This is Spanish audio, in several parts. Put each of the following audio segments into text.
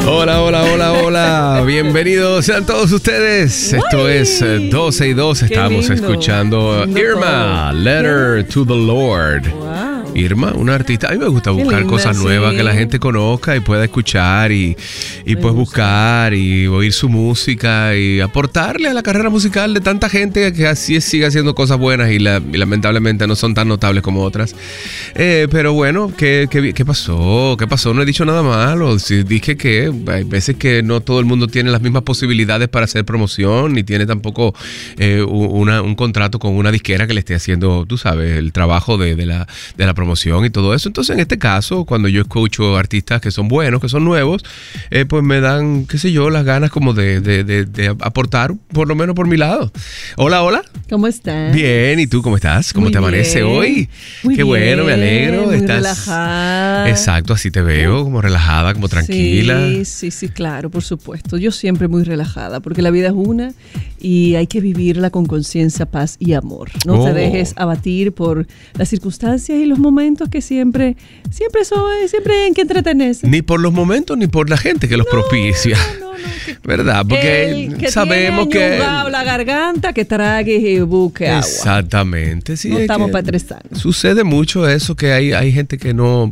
Hola, hola, hola, hola. Bienvenidos sean todos ustedes. Esto es 12 y 2. Estamos escuchando Irma, Letter to the Lord. Wow. Irma, una artista. A mí me gusta buscar cosas nuevas que la gente conozca y pueda escuchar y pues buscar y oír su música y aportarle a la carrera musical de tanta gente que así sigue haciendo cosas buenas y lamentablemente no son tan notables como otras. Pero bueno, ¿qué pasó? ¿Qué pasó? No he dicho nada malo. Sí, dije que hay veces que no todo el mundo tiene las mismas posibilidades para hacer promoción ni tiene tampoco un contrato con una disquera que le esté haciendo, tú sabes, el trabajo de la promoción y todo eso. Entonces, en este caso, cuando yo escucho artistas que son buenos, que son nuevos, pues me dan, qué sé yo, las ganas como de aportar, por lo menos por mi lado. Hola, hola. ¿Cómo estás? Bien, ¿y tú cómo estás? ¿Cómo Muy te amanece bien. hoy? Muy Qué bueno, me alegro. Muy Estás relajada. Exacto, así te veo, como relajada, como tranquila. Sí, claro, por supuesto. Yo siempre muy relajada, porque la vida es una y hay que vivirla con conciencia, paz y amor. No te dejes abatir por las circunstancias y los momentos que siempre hay que entretenerse. Ni por los momentos ni por la gente que los propicia. No, ¿verdad? Porque que sabemos tiene que ñugao la garganta, que trague y busque agua. Exactamente, sí. No estamos que para estresarnos. Sucede mucho eso, que hay gente que no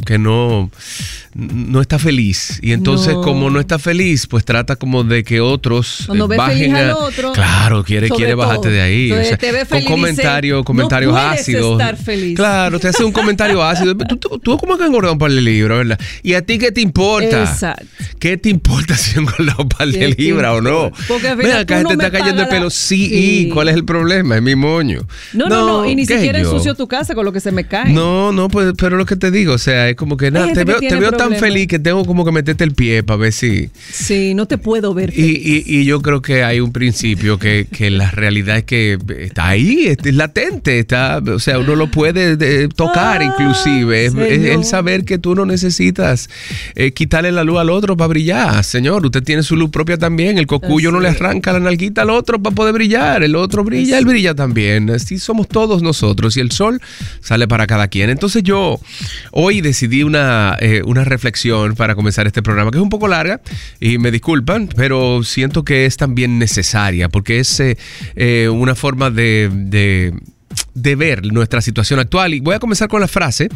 está feliz. Y entonces, como no está feliz, pues trata como de que otros cuando ve bajen feliz al otro. Claro, quiere bajarte de ahí. Entonces, o sea, te ve feliz con comentarios no ácidos. Estar feliz. Claro, te hace un comentario ácido. Tú como que has engordado un par de libras, ¿verdad? ¿Y a ti qué te importa? Exacto. ¿Qué te importa si he engordado un par de libras o no? Porque al Mira, final acá tú no te me está cayendo el pagas pelo. Sí, ¿cuál es el problema? Es mi moño. No. Y ni ¿qué siquiera yo? ensucio tu casa con lo que se me cae. No, pues, pero lo que te digo, o sea, es como que nada, te veo tan feliz que tengo como que meterte el pie para ver si. Sí, no te puedo ver feliz. Y yo creo que hay un principio que la realidad es que está ahí, es latente, o sea, uno lo puede tocar inclusive. Es el saber que tú no necesitas quitarle la luz al otro para brillar. Señor, usted tiene su luz propia también. El cocuyo no le arranca la nalguita al otro para poder brillar. El otro brilla, él brilla también. Así somos todos nosotros y el sol sale para cada quien. Entonces yo hoy decidí una reflexión para comenzar este programa, que es un poco larga y me disculpan, pero siento que es también necesaria porque es una forma de ver nuestra situación actual. Y voy a comenzar con la frase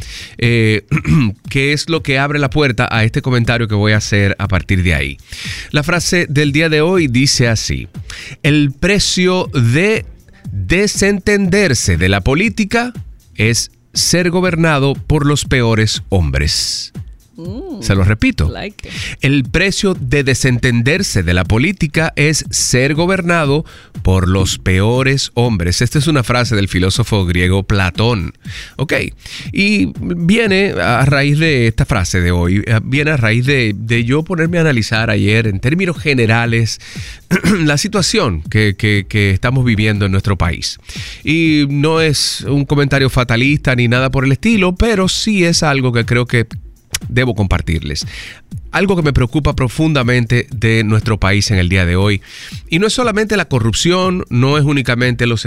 que es lo que abre la puerta a este comentario que voy a hacer a partir de ahí. La frase del día de hoy dice así: el precio de desentenderse de la política es ser gobernado por los peores hombres. Se lo repito. El precio de desentenderse de la política es ser gobernado por los peores hombres. Esta es una frase del filósofo griego Platón. Ok. Y viene a raíz de esta frase de hoy, viene a raíz de yo ponerme a analizar ayer en términos generales la situación que estamos viviendo en nuestro país. Y no es un comentario fatalista ni nada por el estilo, pero sí es algo que creo que debo compartirles. Algo que me preocupa profundamente de nuestro país en el día de hoy. Y no es solamente la corrupción, no es únicamente los